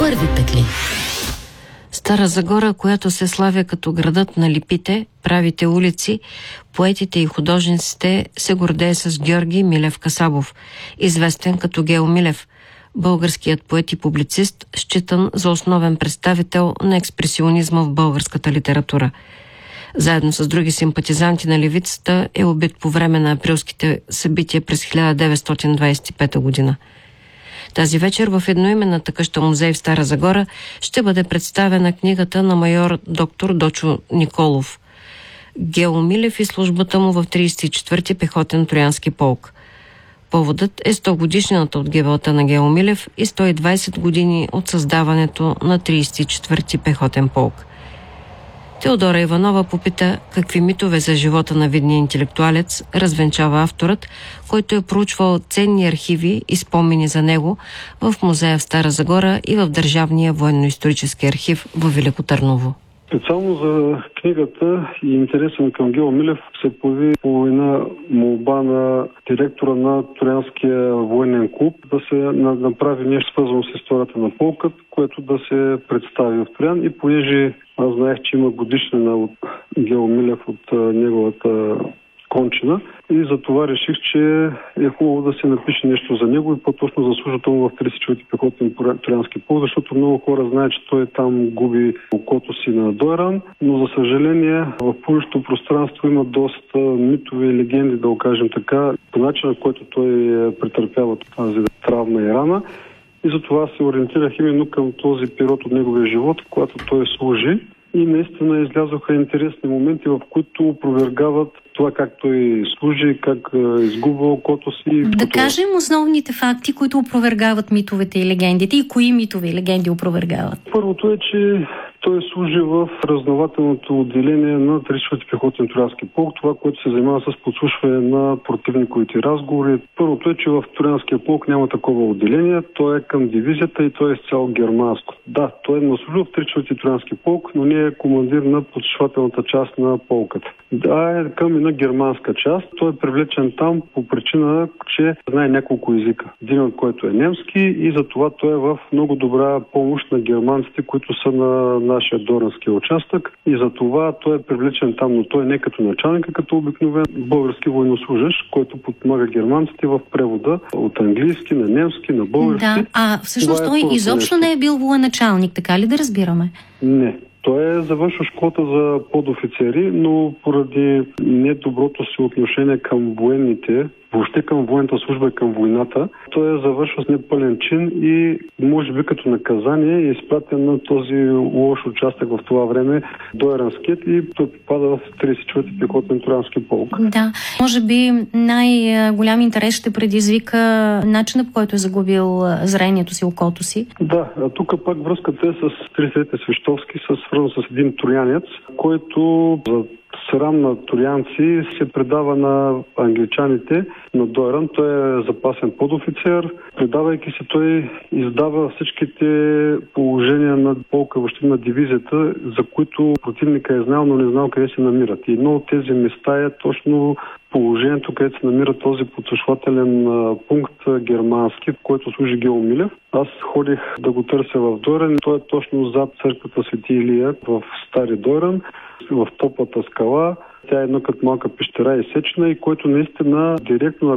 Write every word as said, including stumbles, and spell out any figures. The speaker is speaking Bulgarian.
Първи петли. Стара Загора, която се славя като градът на липите, правите улици, поетите и художниците, се гордее с Георги Милев Касабов, известен като Гео Милев. Българският поет и публицист, считан за основен представител на експресионизма в българската литература. Заедно с други симпатизанти на левицата е убит по време на априлските събития през хиляда деветстотин двадесет и пета година. Тази вечер в едноименната къща музей в Стара Загора ще бъде представена книгата на майор доктор Дочо Николов «Гео Милев и службата му в тридесет и четвърти пехотен троянски полк». Поводът е сто годишнината от гибелта на Гео Милев и сто и двадесет години от създаването на тридесет и четвърти пехотен полк. Теодора Иванова попита какви митове за живота на видния интелектуалец развенчава авторът, който е проучвал ценни архиви и спомени за него в музея в Стара Загора и в Държавния военно-исторически архив в Велико Търново. Специално за книгата и интересен към Гео Милев се появи по една молба на директора на Троянския военен клуб да се направи нещо свързано с историята на полкът, което да се представи в Троян. И понеже аз знаех, че има годишнина от Гео Милев от неговата кончина, и за това реших, че е хубаво да се напише нещо за него и по-точно за службата му в тридесет и четвърти пехотен троянски полк, защото много хора знаят, че той там губи окото си на Дойран, но за съжаление в публичното пространство има доста митове и легенди, да го кажем така, по начина, който той претърпява тази травма и рана. И затова се ориентирах именно към този период от неговия живот, когато той служи. И наистина излязоха интересни моменти, в които опровергават това как той служи, как е изгубва окото си. Да като... кажем основните факти, които опровергават митовете и легендите, и кои митове и легенди опровергават. Първото е, че той служи в разузнавателното отделение на тридесет и четвърти пехотен троянски полк, това, което се занимава с подслушване на противниковите разговори. Първото е, че в Троянския полк няма такова отделение, той е към дивизията и той е изцяло германско. Да, той е наслужил в тридесет и четвърти троянски полк, но не е командир на подслушвателната част на полката. Да, е към една германска част. Той е привлечен там по причина, че знае няколко езика. Един от който е немски и затова той е в много добра помощ на германците, които са на нашия Дорански участък, и за това той е привлечен там, но той не е като началник, като обикновен български военнослужащ, който подпомага германците в превода от английски на немски, на български. Да, а всъщност той е изобщо нещо. Не е бил военачалник, така ли да разбираме? Не. Той е завършил школата за подофицери, но поради недоброто си отношение към военните, въобще към военната служба и към войната, той е завършил с непълен чин и може би като наказание е изпратен на този лош участък в това време Дойранският и той попада в тридесет и четвърти пехотен троянски полк. Да, може би най-голям интерес ще предизвика начина, по който е загубил зрението си, окото си. Да, а тук пак връзката е с тридесети Свищовски, свързан с един троянец, който за срам на троянци се предава на англичаните на Дойран. Той е запасен подофицер. Предавайки се, той издава всичките положения на полка, въобще на дивизията, за които противника е знал, но не знал къде се намират. И едно от тези места е точно положението, където се намира този подслушвателен пункт германски, в който служи Гео Милев. Аз ходих да го търся в Дойран. Той е точно зад църквата Свети Илия в Стари Дойран, в топлата скала. Тя е една като малка пещера изсечена и който наистина директно